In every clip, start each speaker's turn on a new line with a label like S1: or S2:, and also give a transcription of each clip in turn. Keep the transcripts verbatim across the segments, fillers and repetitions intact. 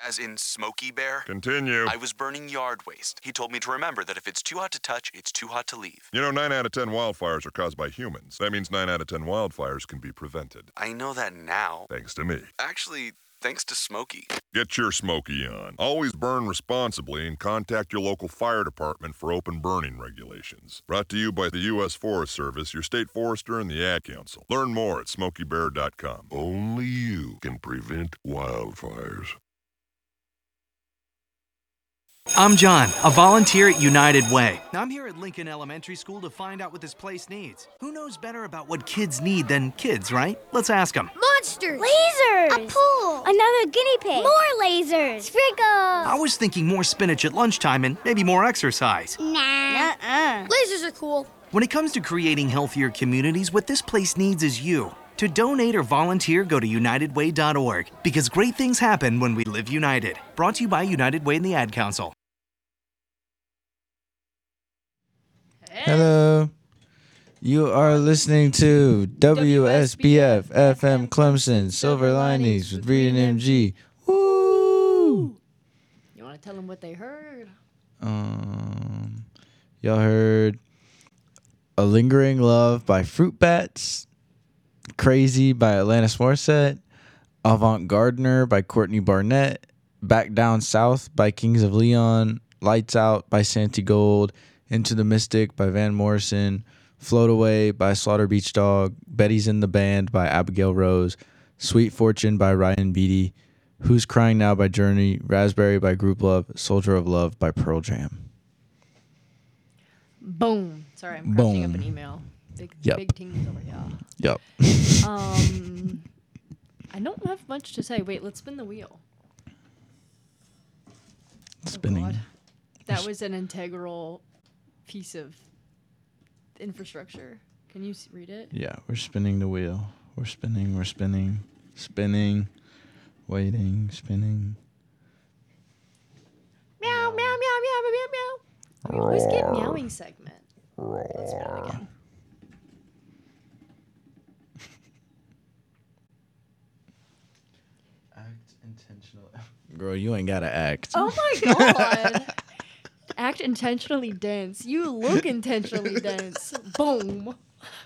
S1: As in Smokey Bear?
S2: Continue.
S1: I was burning yard waste. He told me to remember that if it's too hot to touch, it's too hot to leave.
S2: You know, nine out of ten wildfires are caused by humans. That means nine out of ten wildfires can be prevented.
S1: I know that now.
S2: Thanks to me.
S1: Actually, thanks to Smokey.
S2: Get your Smokey on. Always burn responsibly and contact your local fire department for open burning regulations. Brought to you by the U S Forest Service, your state forester, and the Ad Council. Learn more at smokey bear dot com. Only you can prevent wildfires.
S3: I'm John, a volunteer at United Way. I'm here at Lincoln Elementary School to find out what this place needs. Who knows better about what kids need than kids, right? Let's ask them.
S4: Monsters! Lasers! A pool! Another guinea pig! More lasers! Sprinkles!
S3: I was thinking more spinach at lunchtime and maybe more exercise.
S4: Nah. Uh-uh. Lasers are cool.
S3: When it comes to creating healthier communities, what this place needs is you. To donate or volunteer, go to united way dot org, because great things happen when we live united. Brought to you by United Way and the Ad Council.
S5: Hello. You are listening to W S B F F M Clemson, Silver Linings with Reed and M G. Woo!
S6: You want to tell them what they heard?
S5: Um, y'all heard A Lingering Love by Fruit Bats, Crazy by Alanis Morissette, Avant Gardener by Courtney Barnett, Back Down South by Kings of Leon, Lights Out by Santi Gold, Into the Mystic by Van Morrison, Float Away by Slaughter Beach Dog, Betty's in the Band by Abigail Rose, Sweet Fortune by Ryan Beatty, Who's Crying Now by Journey, Raspberry by Group Love, Soldier of Love by Pearl Jam.
S6: Boom. Sorry, I'm crafting
S5: Boom.
S6: up an email. Big,
S5: Yep.
S6: big things over here.
S5: Yep.
S6: Um, I don't have much to say. Wait, let's spin the wheel.
S5: Spinning.
S6: Oh God. That was an integral piece of infrastructure. Can you s- read it?
S5: Yeah, we're spinning the wheel. We're spinning, we're spinning, spinning, waiting, spinning.
S6: Meow, meow, meow, meow, meow, meow. We always get meowing segment. Let's meow again.
S5: Act intentional. Girl, you ain't gotta act.
S6: Oh my God. Act intentionally dense. You look intentionally dense. Boom.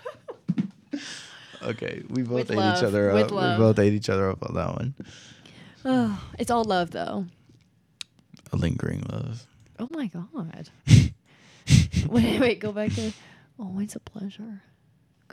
S5: Okay, we both
S6: With
S5: ate
S6: love,
S5: each other
S6: with
S5: up.
S6: love.
S5: We both ate each other up on that one.
S6: Oh, it's all love, though.
S5: A lingering love.
S6: Oh my God. wait, wait, go back to. Oh, it's a pleasure.